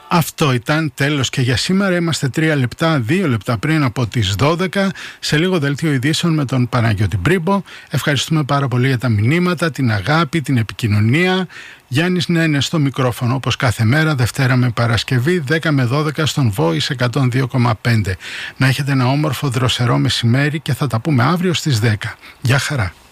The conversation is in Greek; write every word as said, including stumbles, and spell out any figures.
Αυτό ήταν τέλος και για σήμερα. Είμαστε τρία λεπτά, δύο λεπτά πριν από τις δώδεκα. Σε λίγο δελτίο ειδήσεων με τον Παναγιώτη Μπρίμπο. Ευχαριστούμε πάρα πολύ για τα μηνύματα, την αγάπη, την επικοινωνία. Γιάννης Νένες στο μικρόφωνο, όπως κάθε μέρα, Δευτέρα με Παρασκευή, δέκα με δώδεκα στον Voice εκατόν δύο κόμμα πέντε. Να έχετε ένα όμορφο δροσερό μεσημέρι και θα τα πούμε αύριο στις δέκα. Γεια χαρά.